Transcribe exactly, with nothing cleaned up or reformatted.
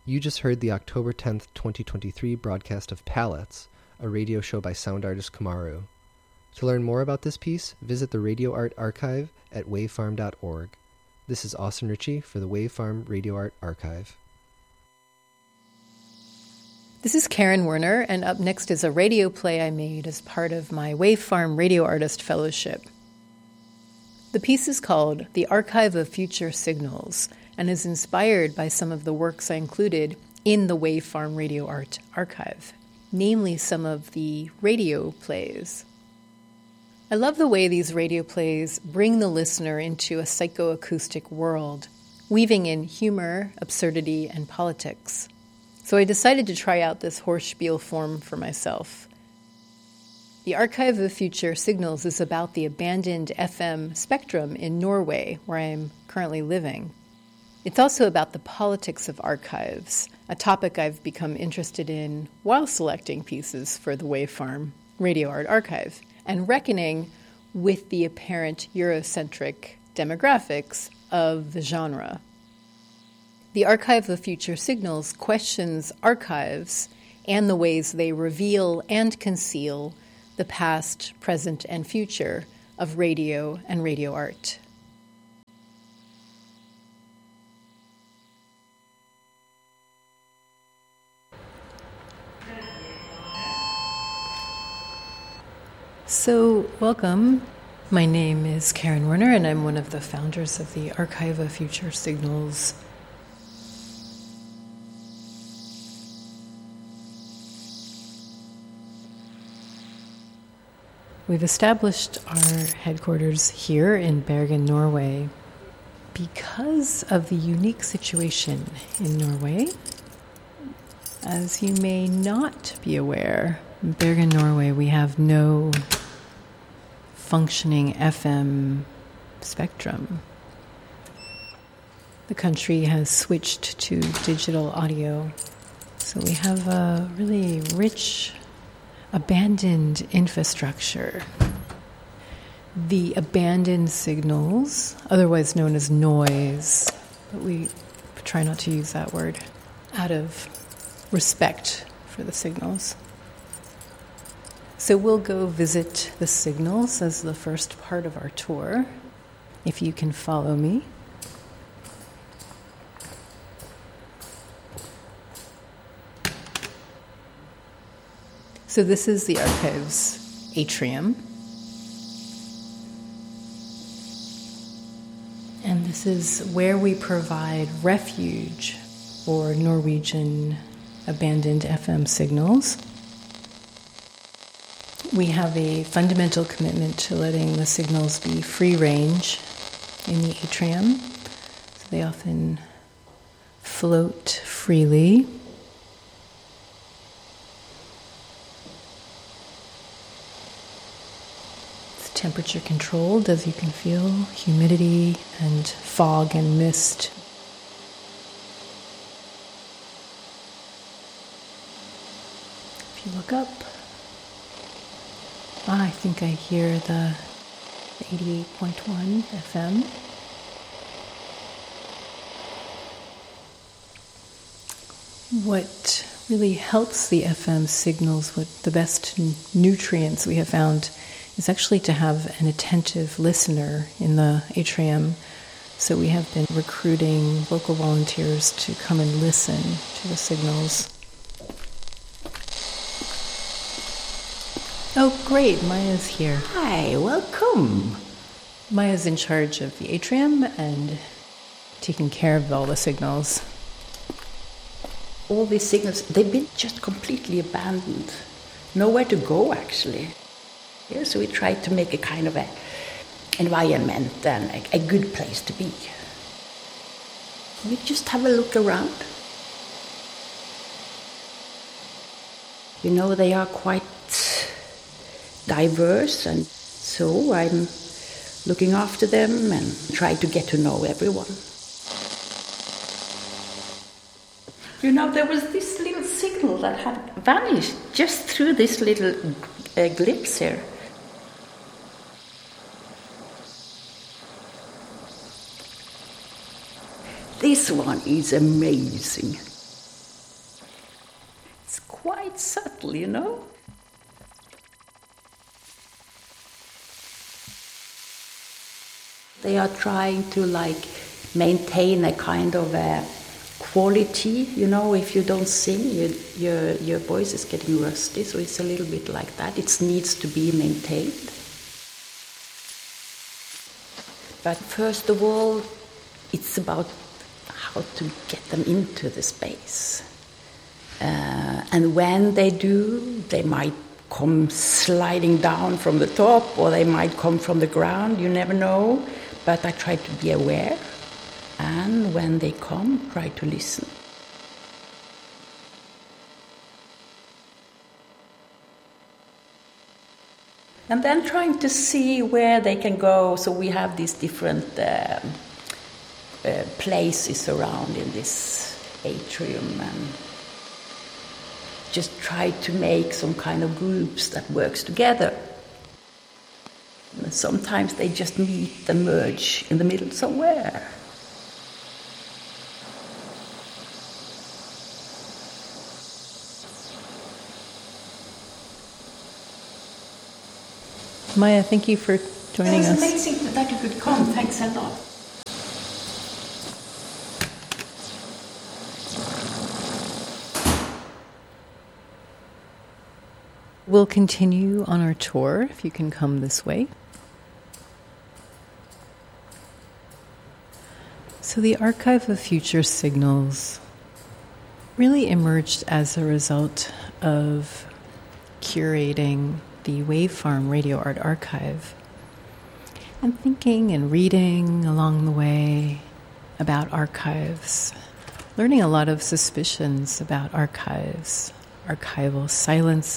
You just heard the October tenth, twenty twenty-three broadcast of Palettes, a radio show by sound artist Kamaru. To learn more about this piece, visit the Radio Art Archive at wavefarm dot org. This is Austin Ritchie for the Wavefarm Radio Art Archive. This is Karen Werner, and up next is a radio play I made as part of my Wavefarm Radio Artist Fellowship. The piece is called The Archive of Future Signals and is inspired by some of the works I included in the Wavefarm Radio Art Archive, namely some of the radio plays. I love the way these radio plays bring the listener into a psychoacoustic world, weaving in humor, absurdity, and politics. So I decided to try out this Hörspiel form for myself. The Archive of Future Signals is about the abandoned F M spectrum in Norway, where I am currently living. It's also about the politics of archives, a topic I've become interested in while selecting pieces for the Wavefarm Radio Art Archive, and reckoning with the apparent Eurocentric demographics of the genre. The Archive of Future Signals questions archives and the ways they reveal and conceal the past, present, and future of radio and radio art. So, welcome. My name is Karen Werner, and I'm one of the founders of the Archive of Future Signals. We've established our headquarters here in Bergen, Norway, because of the unique situation in Norway. As you may not be aware, in Bergen, Norway, we have no functioning F M spectrum. The country has switched to digital audio, so we have a really rich abandoned infrastructure. The abandoned signals, otherwise known as noise, but we try not to use that word out of respect for the signals. So we'll go visit the signals as the first part of our tour, if you can follow me. So this is the archive's atrium. And this is where we provide refuge for Norwegian abandoned F M signals. We have a fundamental commitment to letting the signals be free range in the atrium. So they often float freely. Temperature controlled, as you can feel, humidity and fog and mist. If you look up, ah, I think I hear the eighty-eight point one F M. What really helps the F M signals, what the best n- nutrients we have found, is actually to have an attentive listener in the atrium. So we have been recruiting local volunteers to come and listen to the signals. Oh, great, Maya's here. Hi, welcome. Maya's in charge of the atrium and taking care of all the signals. All these signals, they've been just completely abandoned. Nowhere to go, actually. Yeah, so we tried to make a kind of a environment and a, a good place to be. We just have a look around. You know, they are quite diverse, and so I'm looking after them and try to get to know everyone. You know, there was this little signal that had vanished just through this little uh, glimpse here. This one is amazing. quite subtle, you know? They are trying to like maintain a kind of a quality, you know, if you don't sing, you, your, your voice is getting rusty, so it's a little bit like that. It needs to be maintained. But first of all, it's about how to get them into the space. Uh, and when they do, they might come sliding down from the top, or they might come from the ground, you never know. But I try to be aware, and when they come, try to listen. And then trying to see where they can go, so we have these different uh, uh, places around in this atrium, and just try to make some kind of groups that works together. Sometimes they just meet and merge in the middle somewhere. Maya, thank you for joining us. It was amazing that you could come. Thanks a lot. We'll continue on our tour, if you can come this way. So the Archive of Future Signals really emerged as a result of curating the Wave Farm Radio Art Archive and thinking and reading along the way about archives, learning a lot of suspicions about archives, archival silence,